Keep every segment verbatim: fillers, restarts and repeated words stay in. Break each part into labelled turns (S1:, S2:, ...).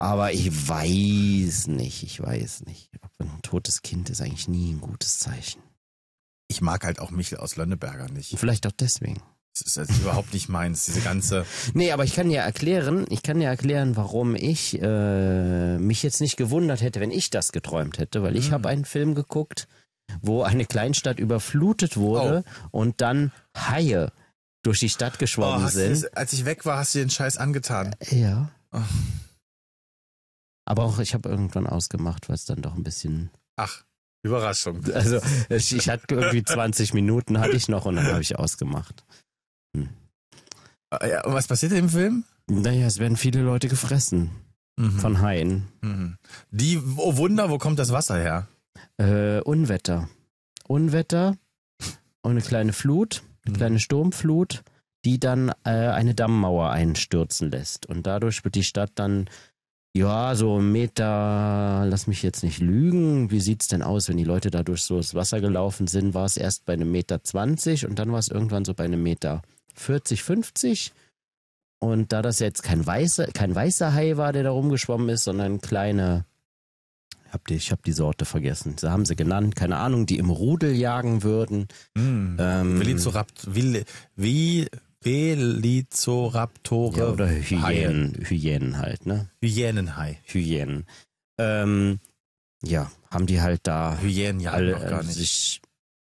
S1: Aber ich weiß nicht, ich weiß nicht. Ein totes Kind ist eigentlich nie ein gutes Zeichen.
S2: Ich mag halt auch Michel aus Lönneberger nicht.
S1: Vielleicht auch deswegen.
S2: Das ist also überhaupt nicht meins, diese ganze...
S1: Nee, aber ich kann dir erklären, ich kann dir erklären, warum ich äh, mich jetzt nicht gewundert hätte, wenn ich das geträumt hätte, weil ich
S2: Mhm.
S1: habe einen Film geguckt, wo eine Kleinstadt überflutet wurde und dann Haie durch die Stadt
S2: Oh,
S1: geschwommen
S2: hast du
S1: sind.
S2: das, als ich weg war, hast du den Scheiß angetan.
S1: Ja.
S2: Oh.
S1: Aber auch ich habe irgendwann ausgemacht, weil es dann doch ein bisschen...
S2: Ach, Überraschung.
S1: Also ich, ich hatte irgendwie zwanzig Minuten hatte ich noch und dann habe ich ausgemacht. Hm.
S2: Ja, und was passiert im Film?
S1: Naja, es werden viele Leute gefressen
S2: Mhm.
S1: von Haien.
S2: Mhm. Die, oh Wunder, wo kommt das Wasser her?
S1: Äh, Unwetter. Unwetter und eine kleine Flut, eine
S2: Mhm.
S1: kleine Sturmflut, die dann äh, eine Dammmauer einstürzen lässt. Und dadurch wird die Stadt dann, ja, so einen Meter, lass mich jetzt nicht lügen, wie sieht's denn aus, wenn die Leute da durch so das Wasser gelaufen sind, war es erst bei einem Meter zwanzig und dann war es irgendwann so bei einem Meter vierzig, fünfzig. Und da das jetzt kein weißer, kein weißer Hai war, der da rumgeschwommen ist, sondern kleine, hab die, ich habe die Sorte vergessen, so haben sie genannt, keine Ahnung, die im Rudel jagen würden.
S2: Mhm.
S1: Ähm,
S2: Velocirapt, Vil, wie, Velociraptore.
S1: ja, oder
S2: Haie.
S1: Hyänen, Hyänen halt, ne?
S2: Hyänenhai.
S1: Hyänen. Ähm, ja, haben die halt da
S2: Hyänen jagen
S1: alle
S2: noch gar
S1: äh,
S2: nicht.
S1: sich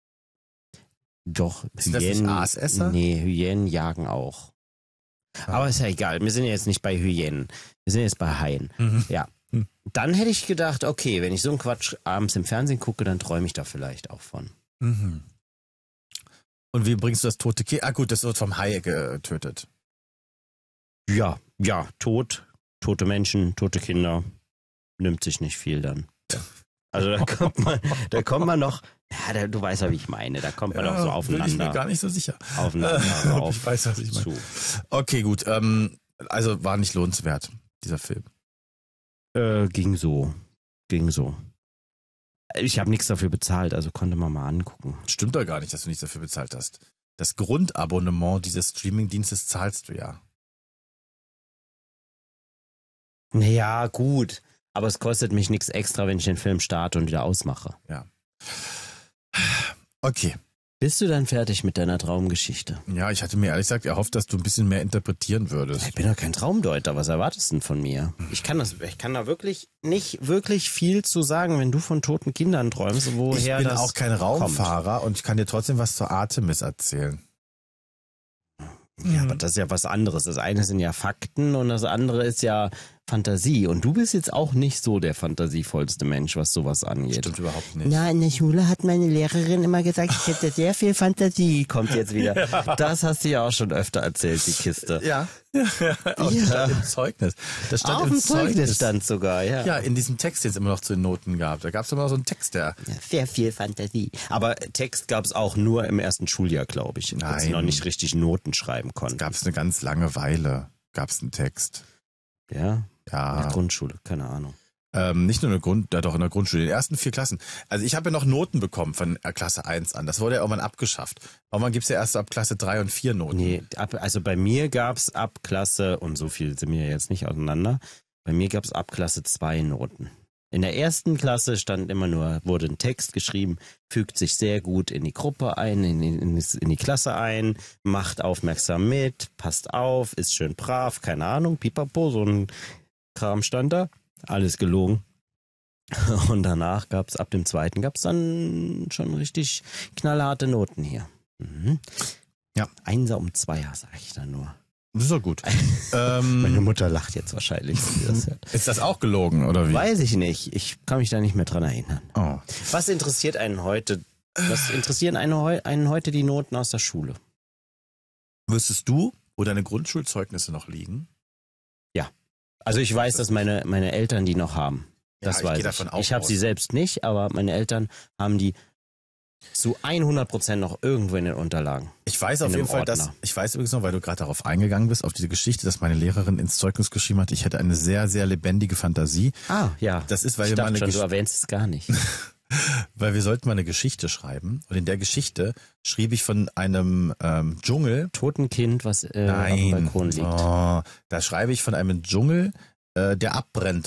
S1: doch
S2: Sind das nicht
S1: Hyänen,
S2: Aasesser?
S1: Nee, Hyänen jagen auch.
S2: Ah.
S1: Aber ist ja egal, wir sind jetzt nicht bei Hyänen. Wir sind jetzt bei Haien.
S2: Mhm.
S1: Ja.
S2: Hm.
S1: Dann hätte ich gedacht, okay, wenn ich so einen Quatsch abends im Fernsehen gucke, dann träume ich da vielleicht auch von.
S2: Mhm. Und wie bringst du das tote Kind? Ah gut, das wird vom Hai getötet.
S1: Ja, ja, tot, tote Menschen, tote Kinder, nimmt sich nicht viel dann. Also da kommt man, da kommt man noch, ja, da, du weißt ja, wie ich meine, da kommt man doch so
S2: bin
S1: aufeinander.
S2: ich mir gar nicht so sicher.
S1: Aufeinander
S2: Ob
S1: auf
S2: ich weiß, was ich meine.
S1: zu.
S2: Okay, gut. Ähm, also war nicht lohnenswert, dieser Film.
S1: Äh, ging so, ging so. Ich habe nichts dafür bezahlt, also konnte man mal angucken.
S2: Stimmt doch gar nicht, dass du nichts dafür bezahlt hast. Das Grundabonnement dieses Streamingdienstes zahlst du ja.
S1: Naja, gut, aber es kostet mich nichts extra, wenn ich den Film starte und wieder ausmache.
S2: Ja. Okay.
S1: Bist du dann fertig mit deiner Traumgeschichte?
S2: Ja, ich hatte mir ehrlich gesagt erhofft, dass du ein bisschen mehr interpretieren würdest.
S1: Ich bin doch kein Traumdeuter, was erwartest du denn von mir? Ich kann das, ich kann da wirklich nicht wirklich viel zu sagen, wenn du von toten Kindern träumst, woher
S2: Ich bin
S1: das
S2: auch kein Raumfahrer und ich kann dir trotzdem was zur Artemis erzählen.
S1: Ja,
S2: Mhm.
S1: aber das ist ja was anderes. Das eine sind ja Fakten und das andere ist ja Fantasie. Und du bist jetzt auch nicht so der fantasievollste Mensch, was sowas angeht.
S2: Stimmt überhaupt nicht.
S1: Na, in der Schule hat meine Lehrerin immer gesagt, ich hätte sehr viel Fantasie. Kommt jetzt wieder. Ja. Das hast du ja auch schon öfter erzählt, die Kiste.
S2: Ja. Ja. Und
S1: Ja.
S2: das stand im Zeugnis. Das stand
S1: Auf
S2: im
S1: dem Zeugnis stand sogar, ja.
S2: Ja, in diesem Text, den es immer noch zu den Noten gab. Da gab es immer noch so einen Text, der...
S1: Ja, sehr viel Fantasie. Aber Text gab es auch nur im ersten Schuljahr, glaube ich. Als ich
S2: Nein.
S1: noch nicht richtig Noten schreiben konnte.
S2: Gab es eine ganz lange Weile, gab es einen Text.
S1: Ja, in
S2: Ja.
S1: der Grundschule, keine Ahnung.
S2: Ähm, nicht nur in der Grund, da doch in der Grundschule, in den ersten vier Klassen. Also ich habe ja noch Noten bekommen von äh, Klasse eins an. Das wurde ja irgendwann abgeschafft. Irgendwann gibt's ja erst ab Klasse drei und vier Noten.
S1: Nee, ab, also bei mir gab's ab Klasse, und so viel sind wir jetzt nicht auseinander, bei mir gab's ab Klasse zwei Noten. In der ersten Klasse stand immer nur, wurde ein Text geschrieben, fügt sich sehr gut in die Gruppe ein, in, in, in die Klasse ein, macht aufmerksam mit, passt auf, ist schön brav, keine Ahnung, pipapo, so ein Kram stand da. Alles gelogen. Und danach gab's, ab dem zweiten gab's dann schon richtig knallharte Noten hier. Mhm.
S2: Ja.
S1: Einser um Zweier, sag ich dann nur.
S2: Das ist doch gut.
S1: Meine
S2: ähm,
S1: Mutter lacht jetzt wahrscheinlich, wenn sie das hört.
S2: ist das auch gelogen, oder wie?
S1: Weiß ich nicht. Ich kann mich da nicht mehr dran erinnern.
S2: Oh.
S1: Was interessiert einen heute? Was interessieren einen, heu- einen heute die Noten aus der Schule?
S2: Wüsstest du, wo deine Grundschulzeugnisse noch liegen?
S1: Also ich weiß, dass meine, meine Eltern die noch haben. Das
S2: Ja, ich
S1: weiß
S2: gehe
S1: ich.
S2: davon auch
S1: Ich habe
S2: aus.
S1: sie selbst nicht, aber meine Eltern haben die zu hundert Prozent noch irgendwo in den Unterlagen.
S2: Ich weiß auf
S1: In einem
S2: jeden Fall, dass,
S1: Ordner.
S2: ich weiß übrigens noch, weil du gerade darauf eingegangen bist, auf diese Geschichte, dass meine Lehrerin ins Zeugnis geschrieben hat, ich hätte eine sehr, sehr lebendige Fantasie.
S1: Ah, ja.
S2: Das ist, weil
S1: ich
S2: wir mal
S1: dachte
S2: eine
S1: schon, du
S2: Gesch-
S1: erwähnst es gar nicht.
S2: weil wir sollten mal eine Geschichte schreiben. Und in der Geschichte schrieb ich von einem ähm, Dschungel.
S1: Toten Kind, was äh, auf dem
S2: Nein,
S1: Balkon liegt.
S2: oh, da schreibe ich von einem Dschungel, äh, der abbrennt